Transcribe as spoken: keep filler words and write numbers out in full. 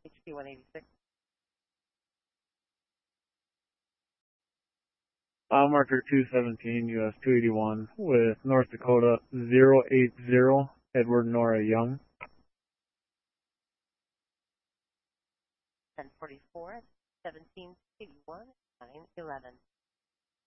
H P one eighty-six. Mile marker two seventeen, U S two eighty-one, with North Dakota zero eight zero, Edward Nora Young. ten forty-four, seventeen eighty-one, nine eleven.